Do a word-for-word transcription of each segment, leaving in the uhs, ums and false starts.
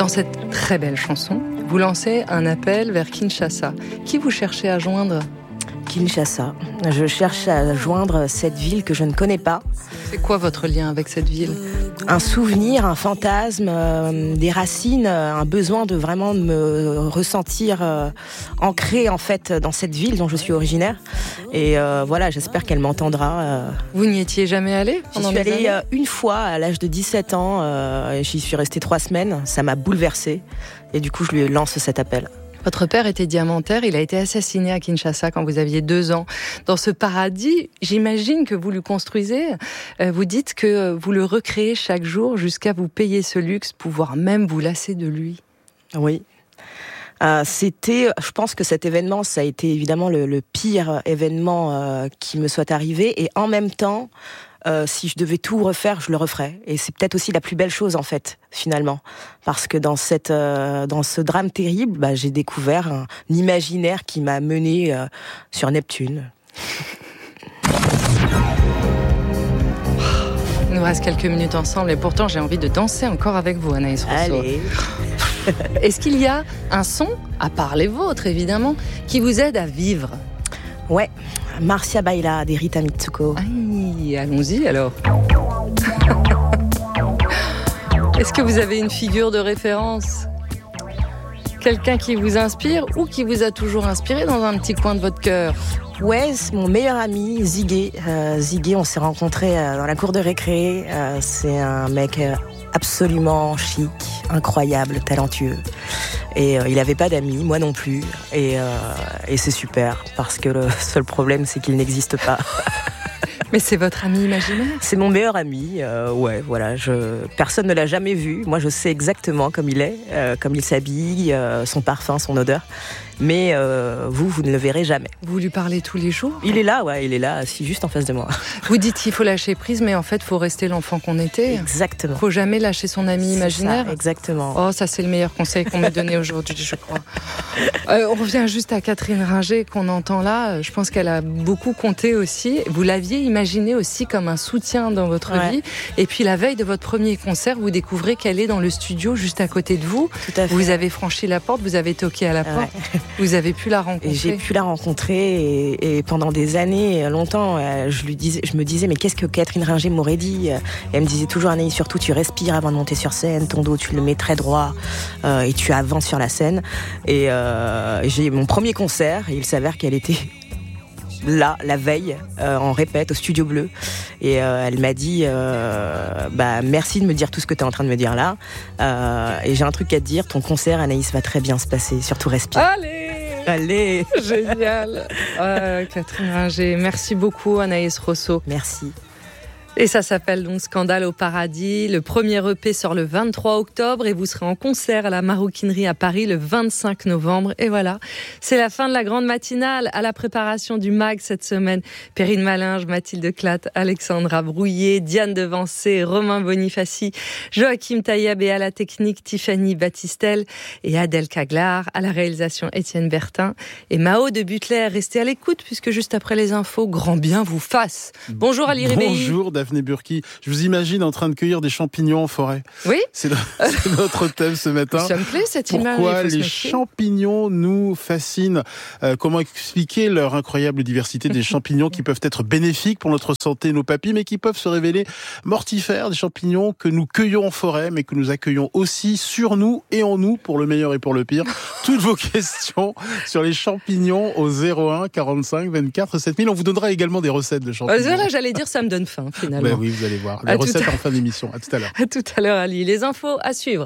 Dans cette très belle chanson, vous lancez un appel vers Kinshasa. Qui vous cherchez à joindre ? Kinshasa. Je cherche à joindre cette ville que je ne connais pas. C'est quoi votre lien avec cette ville ? Un souvenir, un fantasme, euh, des racines, euh, un besoin de vraiment me ressentir euh, ancrée en fait dans cette ville dont je suis originaire. Et euh, voilà, j'espère qu'elle m'entendra. Euh. Vous n'y étiez jamais allée ? J'y suis allée euh, une fois à l'âge de dix-sept ans. Euh, et j'y suis restée trois semaines. Ça m'a bouleversée. Et du coup, je lui lance cet appel. Votre père était diamantaire, il a été assassiné à Kinshasa quand vous aviez deux ans. Dans ce paradis, j'imagine que vous le construisez. Vous dites que vous le recréez chaque jour jusqu'à vous payer ce luxe, pouvoir même vous lasser de lui. Oui. Euh, c'était, je pense que cet événement, ça a été évidemment le, le pire événement euh, qui me soit arrivé. Et en même temps, Euh, si je devais tout refaire, je le referais. Et c'est peut-être aussi la plus belle chose, en fait, finalement. Parce que dans, cette, euh, dans ce drame terrible, bah, j'ai découvert un, un imaginaire qui m'a mené euh, sur Neptune. Il nous reste quelques minutes ensemble et pourtant j'ai envie de danser encore avec vous, Anaïs Rousseau. Allez. Est-ce qu'il y a un son, à part les vôtres évidemment, qui vous aide à vivre ? Ouais, Marcia Baila des Rita Mitsuko. Aïe, allons-y alors. Est-ce que vous avez une figure de référence ? Quelqu'un qui vous inspire ou qui vous a toujours inspiré dans un petit coin de votre cœur ? Ouais, c'est mon meilleur ami, Ziggy. Euh, Ziggy, on s'est rencontrés euh, dans la cour de récré. Euh, c'est un mec euh, absolument chic, incroyable, talentueux. Et euh, il n'avait pas d'amis, moi non plus. Et, euh, et c'est super, parce que le seul problème, c'est qu'il n'existe pas. Mais c'est votre ami imaginaire ? C'est mon meilleur ami, euh, ouais, voilà. Je... Personne ne l'a jamais vu. Moi, je sais exactement comme il est, euh, comme il s'habille, euh, son parfum, son odeur. Mais euh, vous, vous ne le verrez jamais. Vous lui parlez tous les jours ? Il est là, ouais, il est là, assis juste en face de moi. Vous dites qu'il faut lâcher prise, mais en fait, il faut rester l'enfant qu'on était. Exactement. Il ne faut jamais lâcher son ami c'est imaginaire. Ça, exactement. Oh, ça, c'est le meilleur conseil qu'on m'ait donné aujourd'hui, je crois. Euh, on revient juste à Catherine Ringer, qu'on entend là. Je pense qu'elle a beaucoup compté aussi. Vous l'aviez imaginé aussi comme un soutien dans votre ouais. vie. Et puis, la veille de votre premier concert, vous découvrez qu'elle est dans le studio juste à côté de vous. Tout à fait. Vous avez franchi la porte, vous avez toqué à la porte. Ouais. Vous avez pu la rencontrer. Et j'ai pu la rencontrer et, et pendant des années, longtemps, euh, je lui disais, je me disais mais qu'est-ce que Catherine Ringer m'aurait dit ? Et elle me disait toujours Anaïs, surtout tu respires avant de monter sur scène, ton dos tu le mets très droit euh, et tu avances sur la scène. Et euh, j'ai mon premier concert et il s'avère qu'elle était là la veille euh, en répète au Studio Bleu et euh, elle m'a dit euh, bah merci de me dire tout ce que tu es en train de me dire là euh, et j'ai un truc à te dire, ton concert Anaïs va très bien se passer, surtout respire. Allez Allez. Génial. euh, Catherine Ringer, merci beaucoup Anaïs Rousseau. Merci. Et ça s'appelle donc Scandale au paradis. Le premier E P sort le vingt-trois octobre et vous serez en concert à la Maroquinerie à Paris le vingt-cinq novembre. Et voilà, c'est la fin de la grande matinale. À la préparation du M A G cette semaine, Perrine Malinge, Mathilde Clatte, Alexandra Brouillet, Diane Devancé, Romain Bonifaci, Joachim Taïeb et à la technique Tiffany Battistel et Adèle Caglar, à la réalisation Étienne Bertin et Mao de Butler. Restez à l'écoute puisque juste après les infos, grand bien vous fasse. Bonjour Ali Ribéi. Bonjour Daphné Burki. Je vous imagine en train de cueillir des champignons en forêt. Oui. C'est, le, c'est notre thème ce matin. Ça me plaît cette image. Pourquoi les champignons nous fascinent ? euh, Comment expliquer leur incroyable diversité des champignons qui peuvent être bénéfiques pour notre santé, nos papilles, mais qui peuvent se révéler mortifères, des champignons que nous cueillons en forêt, mais que nous accueillons aussi sur nous et en nous, pour le meilleur et pour le pire. Toutes vos questions sur les champignons au zéro un quarante-cinq vingt-quatre sept mille. On vous donnera également des recettes de champignons. Euh, voilà, j'allais dire, ça me donne faim. Finalement. Ben oui, vous allez voir. Les à recettes à... en fin d'émission. À tout à l'heure. À tout à l'heure, Ali. Les infos à suivre.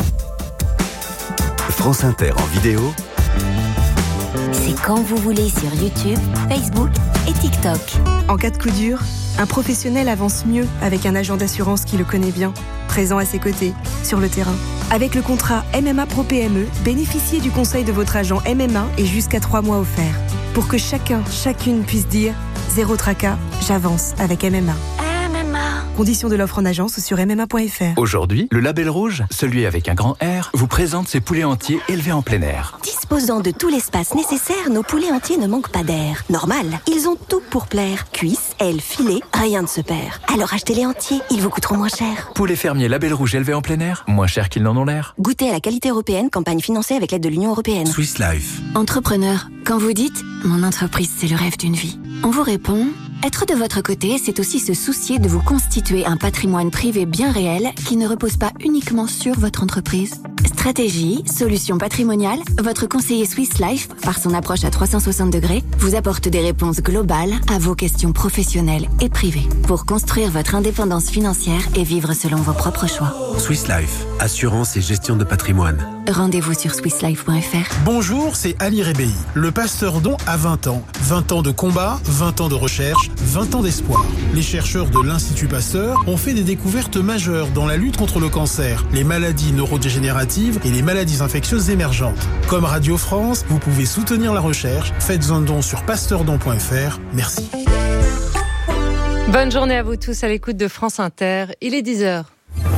France Inter en vidéo. C'est quand vous voulez sur YouTube, Facebook et TikTok. En cas de coup dur, un professionnel avance mieux avec un agent d'assurance qui le connaît bien, présent à ses côtés, sur le terrain. Avec le contrat M M A Pro P M E, bénéficiez du conseil de votre agent M M A et jusqu'à trois mois offerts. Pour que chacun, chacune puisse dire « Zéro tracas, j'avance avec M M A ». M M A Conditions de l'offre en agence sur m m a point f r. Aujourd'hui, le label rouge, celui avec un grand R, vous présente ses poulets entiers élevés en plein air. Disposant de tout l'espace nécessaire, nos poulets entiers ne manquent pas d'air. Normal, ils ont tout pour plaire. Cuisses, ailes, filets, rien ne se perd. Alors achetez-les entiers, ils vous coûteront moins cher. Poulets fermiers label rouge élevés en plein air, moins cher qu'ils n'en ont l'air. Goûtez à la qualité européenne, campagne financée avec l'aide de l'Union européenne. Swiss Life. Entrepreneur, quand vous dites « Mon entreprise, c'est le rêve d'une vie », on vous répond « Être de votre côté, c'est aussi se soucier de vous constituer un patrimoine privé bien réel qui ne repose pas uniquement sur votre entreprise. » Stratégie, solutions patrimoniales, votre conseiller Swiss Life, par son approche à trois cent soixante degrés, vous apporte des réponses globales à vos questions professionnelles et privées pour construire votre indépendance financière et vivre selon vos propres choix. Swiss Life, assurance et gestion de patrimoine. Rendez-vous sur swiss life point f r. Bonjour, c'est Ali Rebéi. Le Pasteur Don a vingt ans. vingt ans de combat, vingt ans de recherche, vingt ans d'espoir. Les chercheurs de l'Institut Pasteur ont fait des découvertes majeures dans la lutte contre le cancer, les maladies neurodégénératives et les maladies infectieuses émergentes. Comme Radio France, vous pouvez soutenir la recherche. Faites un don sur pasteur don point f r. Merci. Bonne journée à vous tous à l'écoute de France Inter. Il est dix heures.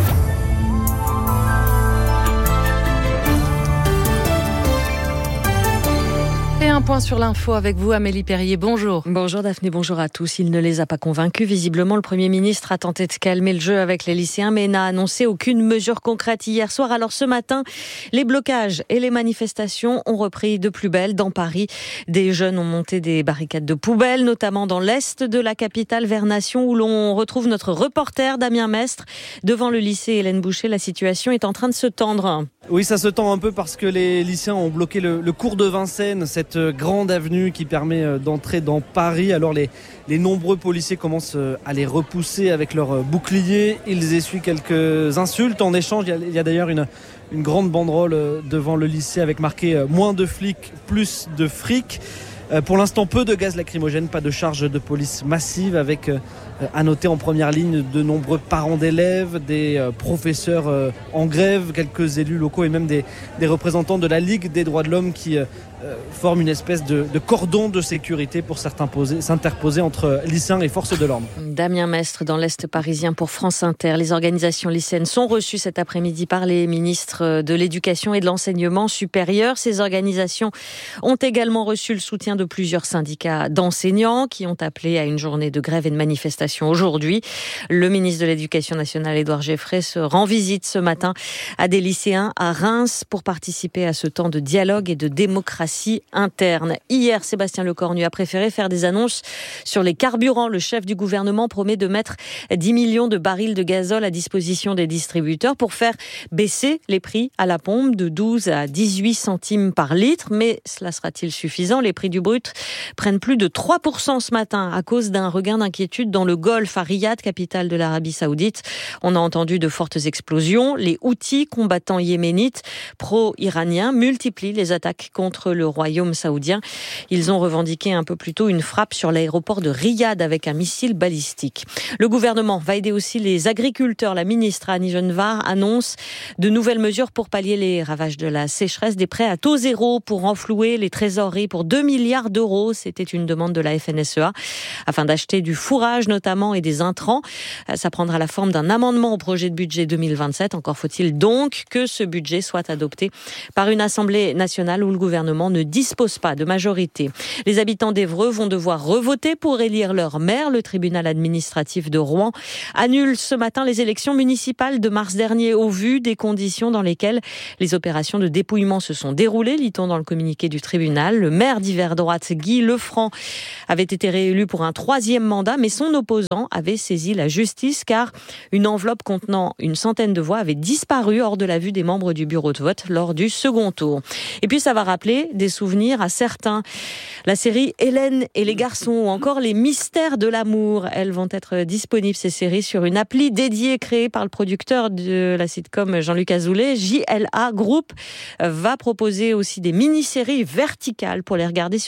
Et un point sur l'info avec vous, Amélie Perrier. Bonjour. Bonjour Daphné, bonjour à tous. Il ne les a pas convaincus. Visiblement, le Premier ministre a tenté de calmer le jeu avec les lycéens, mais n'a annoncé aucune mesure concrète hier soir. Alors ce matin, les blocages et les manifestations ont repris de plus belle dans Paris. Des jeunes ont monté des barricades de poubelles, notamment dans l'est de la capitale, vers Nation, où l'on retrouve notre reporter Damien Mestre. Devant le lycée Hélène Boucher, la situation est en train de se tendre. Oui, ça se tend un peu parce que les lycéens ont bloqué le, le cours de Vincennes, cette grande avenue qui permet d'entrer dans Paris. Alors les, les nombreux policiers commencent à les repousser avec leurs boucliers. Ils essuient quelques insultes. En échange, il y a, il y a d'ailleurs une, une grande banderole devant le lycée avec marqué « Moins de flics, plus de fric ». Pour l'instant, peu de gaz lacrymogène, pas de charge de police massive, avec à noter en première ligne de nombreux parents d'élèves, des professeurs en grève, quelques élus locaux et même des, des représentants de la Ligue des droits de l'homme qui forment une espèce de, de cordon de sécurité pour s'interposer entre lycéens et forces de l'ordre. Damien Mestre dans l'Est parisien pour France Inter. Les organisations lycéennes sont reçues cet après-midi par les ministres de l'Éducation et de l'Enseignement supérieur. Ces organisations ont également reçu le soutien de plusieurs syndicats d'enseignants qui ont appelé à une journée de grève et de manifestation aujourd'hui. Le ministre de l'Éducation nationale, Édouard Geoffrey, se rend visite ce matin à des lycéens à Reims pour participer à ce temps de dialogue et de démocratie interne. Hier, Sébastien Lecornu a préféré faire des annonces sur les carburants. Le chef du gouvernement promet de mettre dix millions de barils de gazole à disposition des distributeurs pour faire baisser les prix à la pompe de douze à dix-huit centimes par litre. Mais cela sera-t-il suffisant ? Les prix du brut prennent plus de trois pour cent ce matin à cause d'un regain d'inquiétude dans le Golfe, à Riyad, capitale de l'Arabie Saoudite. On a entendu de fortes explosions. Les Houthis, combattants yéménites pro-iraniens, multiplient les attaques contre le royaume saoudien. Ils ont revendiqué un peu plus tôt une frappe sur l'aéroport de Riyad avec un missile balistique. Le gouvernement va aider aussi les agriculteurs. La ministre Annie Genevard annonce de nouvelles mesures pour pallier les ravages de la sécheresse, des prêts à taux zéro pour renflouer les trésoreries pour deux milliards d'euros. C'était une demande de la F N S E A afin d'acheter du fourrage notamment et des intrants. Ça prendra la forme d'un amendement au projet de budget deux mille vingt-sept. Encore faut-il donc que ce budget soit adopté par une Assemblée nationale où le gouvernement ne dispose pas de majorité. Les habitants d'Évreux vont devoir revoter pour élire leur maire. Le tribunal administratif de Rouen annule ce matin les élections municipales de mars dernier au vu des conditions dans lesquelles les opérations de dépouillement se sont déroulées, lit-on dans le communiqué du tribunal. Le maire d'hiver droite, Guy Lefranc, avait été réélu pour un troisième mandat, mais son opposant avait saisi la justice car une enveloppe contenant une centaine de voix avait disparu hors de la vue des membres du bureau de vote lors du second tour. Et puis ça va rappeler des souvenirs à certains. La série Hélène et les garçons ou encore Les mystères de l'amour. Elles vont être disponibles, ces séries, sur une appli dédiée créée par le producteur de la sitcom Jean-Luc Azoulay. J L A Group va proposer aussi des mini-séries verticales pour les regarder sur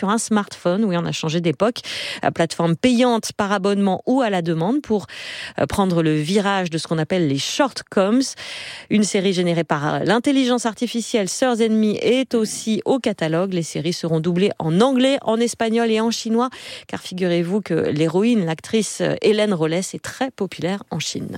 sur un smartphone. Oui, on a changé d'époque. Plateforme payante par abonnement ou à la demande pour prendre le virage de ce qu'on appelle les shortcoms. Une série générée par l'intelligence artificielle Sœurs ennemies est aussi au catalogue. Les séries seront doublées en anglais, en espagnol et en chinois, car figurez-vous que l'héroïne, l'actrice Hélène Rollès, est très populaire en Chine.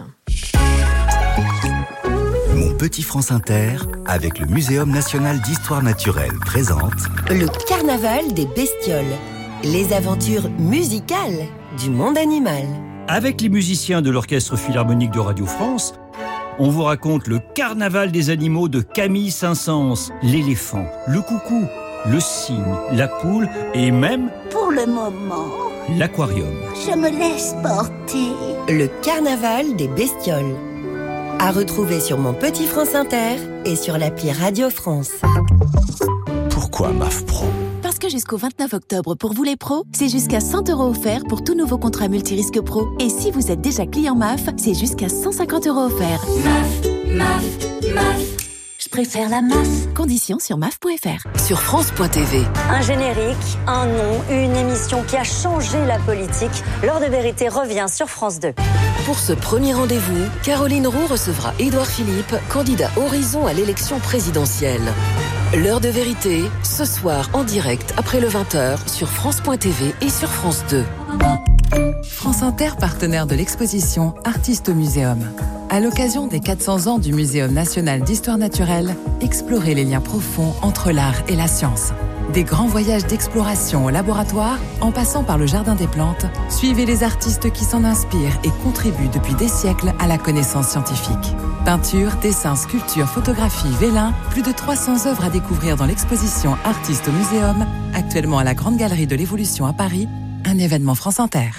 Mon petit France Inter, avec le Muséum national d'histoire naturelle, présente le carnaval des bestioles, les aventures musicales du monde animal. Avec les musiciens de l'Orchestre Philharmonique de Radio France, on vous raconte le carnaval des animaux de Camille Saint-Saëns, l'éléphant, le coucou, le cygne, la poule et même, pour le moment, l'aquarium. Je me laisse porter. Le carnaval des bestioles. À retrouver sur Mon Petit France Inter et sur l'appli Radio France. Pourquoi M A F Pro ? Parce que jusqu'au vingt-neuf octobre, pour vous les pros, c'est jusqu'à cent euros offerts pour tout nouveau contrat multirisque pro. Et si vous êtes déjà client M A F, c'est jusqu'à cent cinquante euros offerts. M A F, M A F, M A F. Je préfère la M A F. Conditions sur M A F point F R. Sur France point T V. Un générique, un nom, une émission qui a changé la politique. L'heure de vérité revient sur France deux. Pour ce premier rendez-vous, Caroline Roux recevra Édouard Philippe, candidat Horizon à l'élection présidentielle. L'heure de vérité, ce soir en direct après le vingt heures sur France point T V et sur France deux. France Inter, partenaire de l'exposition Artistes au Muséum. À l'occasion des quatre cents ans du Muséum national d'histoire naturelle, explorez les liens profonds entre l'art et la science. Des grands voyages d'exploration au laboratoire, en passant par le Jardin des plantes, suivez les artistes qui s'en inspirent et contribuent depuis des siècles à la connaissance scientifique. Peinture, dessin, sculpture, photographie, vélin, plus de trois cents œuvres à découvrir dans l'exposition Artistes au Muséum, actuellement à la Grande Galerie de l'Évolution à Paris, un événement France Inter.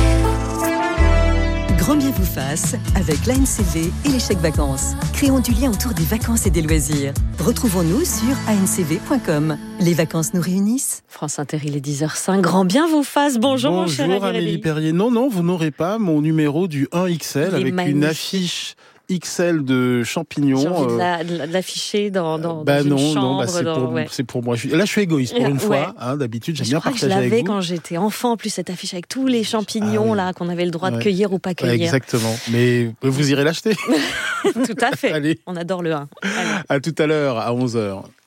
Grand bien vous fasse avec l'A N C V et les chèques vacances. Créons du lien autour des vacances et des loisirs. Retrouvons-nous sur a n c v point com. Les vacances nous réunissent. France Inter, il est dix heures cinq. Grand bien vous fasse. Bonjour, mon cher Bonjour Amélie Perrier. Non, non, vous n'aurez pas mon numéro du un X L avec magnifique. Une affiche X L de champignons. J'ai envie de, la, de l'afficher dans, dans, bah dans non, une chambre. Non, bah c'est, dans, pour, ouais. c'est pour moi. Là, je suis égoïste pour une ouais. fois. Hein, d'habitude, j'aime je bien partager avec vous. Je l'avais quand j'étais enfant, en plus, cette affiche avec tous les champignons ah, oui. là qu'on avait le droit ouais. de cueillir ou pas cueillir. Ouais, exactement. Mais vous irez l'acheter. Tout à fait. Allez. On adore le un. Allez. À tout à l'heure, à onze heures.